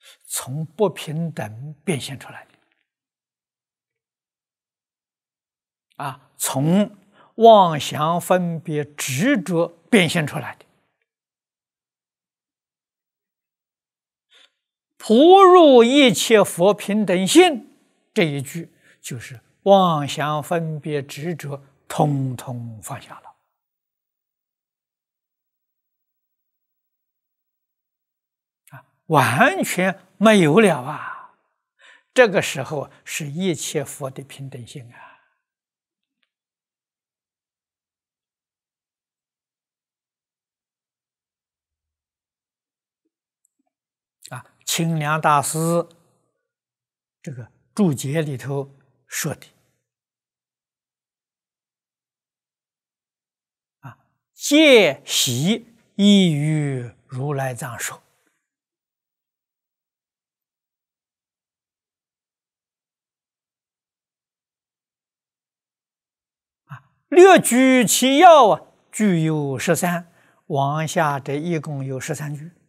从不平等变现出来的从妄想分别执着变现出来的。普入一切佛平等性这一句，就是妄想分别执着统统放下了完全没有了这个时候是一切佛的平等性清凉大师这个注解里头说的戒习依于如来藏说略举其要具有13，往下这一共有13句